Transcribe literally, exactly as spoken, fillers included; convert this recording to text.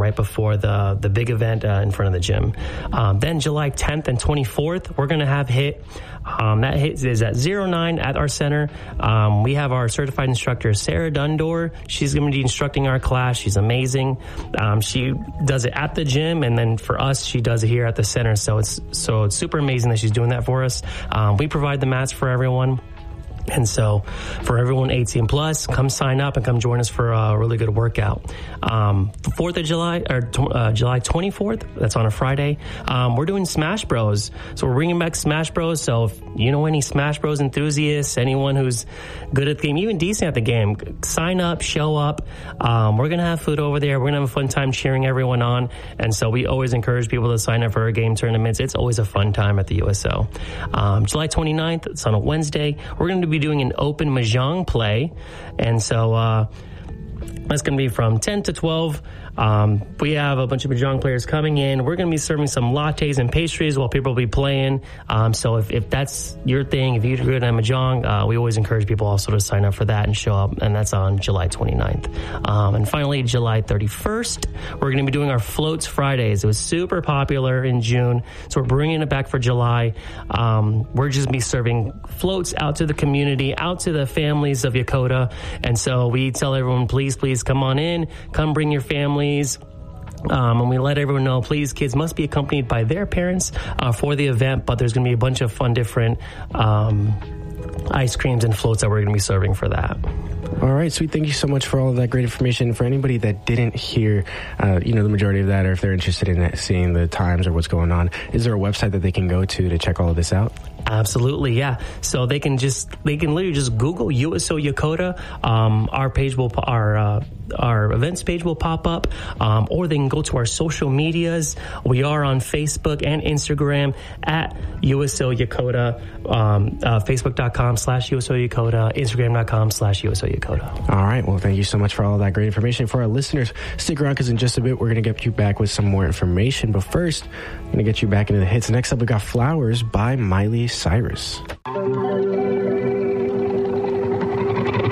right before the, the big event uh, in front of the gym. Um, then July tenth and twenty-fourth, we're going to have HIT. Um, that HIT is at zero nine at our center. Um, we have our certified instructor, Sarah Dundor. She's going to be instructing our class. She's amazing. Um, she does it at the gym, and then for us, she does it here at the center. So it's so it's super amazing that she's doing that for us. Um, we provide the mats for everyone. And so for everyone eighteen plus, come sign up and come join us for a really good workout. Um, fourth of July, or uh, July twenty-fourth, that's on a Friday, um, we're doing Smash Bros. So we're bringing back Smash Bros. So if you know any Smash Bros. Enthusiasts, anyone who's good at the game, even decent at the game, sign up, show up. Um, we're going to have food over there. We're going to have a fun time cheering everyone on. And so we always encourage people to sign up for our game tournaments. It's always a fun time at the U S O. Um, July twenty-ninth, it's on a Wednesday. We're going to be doing an open mahjong play, and so uh that's going to be from ten to twelve. Um, we have a bunch of mahjong players coming in. We're going to be serving some lattes and pastries while people will be playing. Um, so if, if that's your thing, if you're good at mahjong, uh, we always encourage people also to sign up for that and show up. And that's on July twenty-ninth. Um, and finally, July thirty-first, we're going to be doing our Floats Fridays. It was super popular in June, so we're bringing it back for July. Um, we're just going to be serving floats out to the community, out to the families of Yokota. And so we tell everyone, please, please come on in, come bring your family. Um, and we let everyone know, please, kids must be accompanied by their parents uh, for the event, but there's going to be a bunch of fun different um, ice creams and floats that we're going to be serving for that. All right, sweet. Thank you so much for all of that great information. For anybody that didn't hear, uh, you know, the majority of that, or if they're interested in seeing the times or what's going on, is there a website that they can go to to check all of this out? Absolutely, yeah. So they can just they can literally just Google U S O Yokota. Um, our page will our uh, our events page will pop up, um, or they can go to our social medias. We are on Facebook and Instagram at U S O Yokota. Um, uh, Facebook.com slash USO Yokota. Instagram.com slash USO Yokota. All right. Well, thank you so much for all of that great information. For our listeners, stick around because in just a bit we're going to get you back with some more information. But first, I'm going to get you back into the hits. Next up, we got Flowers by Miley Cyrus.